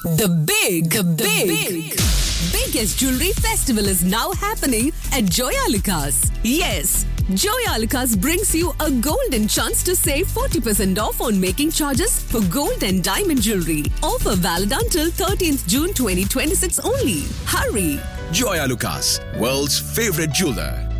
Biggest jewelry festival is now happening at Joyalukas. Yes, Joyalukas brings you a golden chance to save 40% off on making charges for gold and diamond jewelry. Offer valid until 13th June 2026 only. Hurry! Joya Lucas, world's favorite jeweler.